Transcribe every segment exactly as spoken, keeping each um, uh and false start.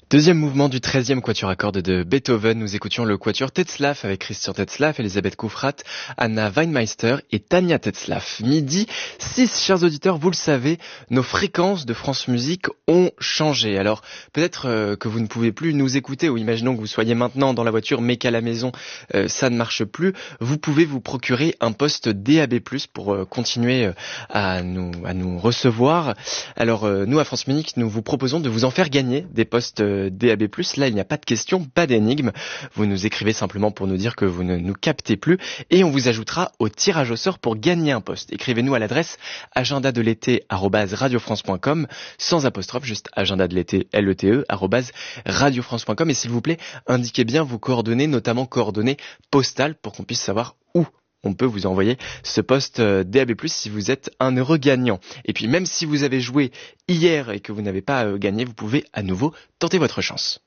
Deuxième mouvement du treizième quatuor à cordes de Beethoven. Nous écoutions le quatuor Tetzlaff avec Christian Tetzlaff, Elisabeth Koufrat, Anna Weinmeister et Tania Tetzlaff. Midi six, chers auditeurs, vous le savez, nos fréquences de France Musique ont changé. Alors, peut-être euh, que vous ne pouvez plus nous écouter, ou imaginons que vous soyez maintenant dans la voiture, mais qu'à la maison, euh, ça ne marche plus. Vous pouvez vous procurer un poste D A B plus, pour euh, continuer euh, à, nous, à nous recevoir. Alors, euh, nous, à France Musique, nous vous proposons de vous en faire gagner des postes euh, D A B plus. Là, il n'y a pas de question, pas d'énigme. Vous nous écrivez simplement pour nous dire que vous ne nous captez plus et on vous ajoutera au tirage au sort pour gagner un poste. Écrivez-nous à l'adresse agenda de l'été arobase radio france point com, sans apostrophe, juste agenda de l'été, L E T E, arobase radio france point com. Et s'il vous plaît, indiquez bien vos coordonnées, notamment coordonnées postales, pour qu'on puisse savoir où on peut vous envoyer ce poste D A B plus, si vous êtes un heureux gagnant. Et puis même si vous avez joué hier et que vous n'avez pas gagné, vous pouvez à nouveau tenter votre chance.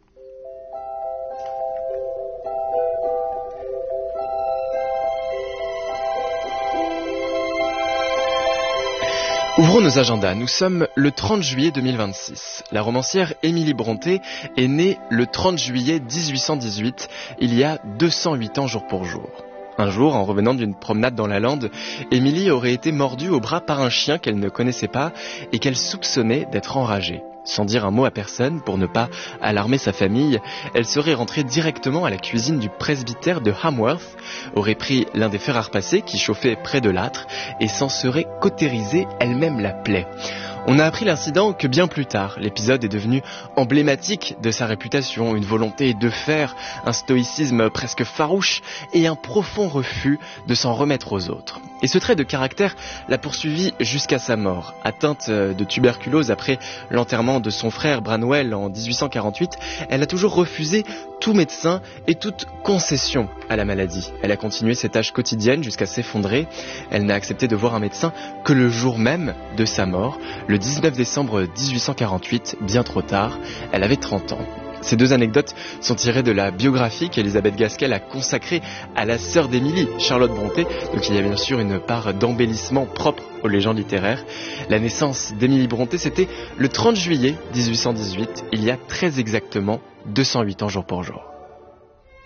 Ouvrons nos agendas. Nous sommes le trente juillet deux mille vingt-six. La romancière Émilie Brontë est née le trente juillet dix-huit cent dix-huit, il y a deux cent huit ans jour pour jour. Un jour, en revenant d'une promenade dans la lande, Émilie aurait été mordue au bras par un chien qu'elle ne connaissait pas et qu'elle soupçonnait d'être enragé. Sans dire un mot à personne, pour ne pas alarmer sa famille, elle serait rentrée directement à la cuisine du presbytère de Hamworth, aurait pris l'un des fers à repasser qui chauffait près de l'âtre et s'en serait cautérisée elle-même la plaie. On a appris l'incident que bien plus tard. L'épisode est devenu emblématique de sa réputation, une volonté de faire, un stoïcisme presque farouche et un profond refus de s'en remettre aux autres. Et ce trait de caractère l'a poursuivi jusqu'à sa mort. Atteinte de tuberculose après l'enterrement de son frère Branwell en dix-huit cent quarante-huit, elle a toujours refusé tout médecin et toute concession à la maladie. Elle a continué ses tâches quotidiennes jusqu'à s'effondrer. Elle n'a accepté de voir un médecin que le jour même de sa mort, le dix-neuf décembre dix-huit cent quarante-huit, bien trop tard. Elle avait trente ans. Ces deux anecdotes sont tirées de la biographie qu'Elisabeth Gaskell a consacrée à la sœur d'Émilie, Charlotte Brontë. Donc il y a bien sûr une part d'embellissement propre aux légendes littéraires. La naissance d'Émilie Brontë, c'était le trente juillet dix-huit cent dix-huit, il y a très exactement deux cent huit ans jour pour jour.